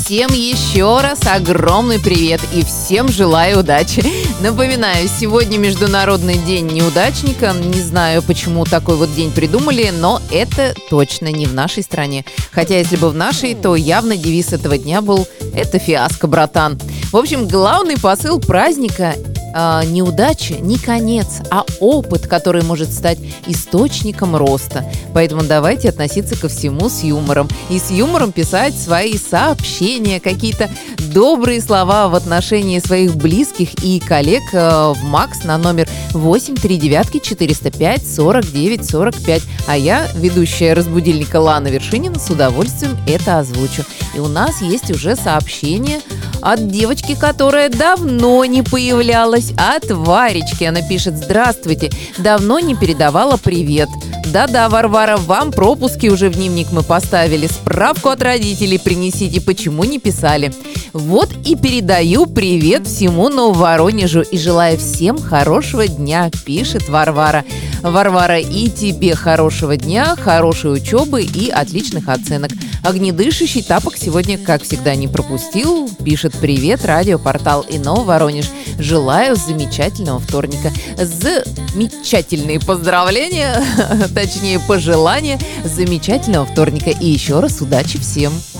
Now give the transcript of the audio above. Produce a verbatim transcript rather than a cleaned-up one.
Всем еще раз огромный привет и всем желаю удачи. Напоминаю, сегодня Международный день неудачника. Не знаю, почему такой вот день придумали, но это точно не в нашей стране. Хотя, если бы в нашей, то явно девиз этого дня был «Это фиаско, братан». В общем, главный посыл праздника э, неудача не конец, а опыт, который может стать источником роста. Поэтому давайте относиться ко всему с юмором. И с юмором писать свои сообщения, какие-то добрые слова в отношении своих близких и коллег э, в МАКС на номер восемь три девять четыреста пять сорок девять сорок пять. А я, ведущая разбудильника Лана Вершинина, с удовольствием это озвучу. И у нас есть уже сообщение от девочки, которая давно не появлялась, от Варечки. Она пишет: «Здравствуйте, давно не передавала привет. Да-да, Варвара, вам пропуски уже в дневник мы поставили. Справку от родителей принесите, почему не писали. Вот и передаю привет всему Нововоронежу и желаю всем хорошего дня», пишет Варвара. Варвара, и тебе хорошего дня, хорошей учебы и отличных оценок. Огнедышащий тапок сегодня, как всегда, не пропустил. Пишет: «Привет, радиопортал ИНО Воронеж. Желаю замечательного вторника». Замечательные поздравления, точнее пожелания замечательного вторника. И еще раз удачи всем.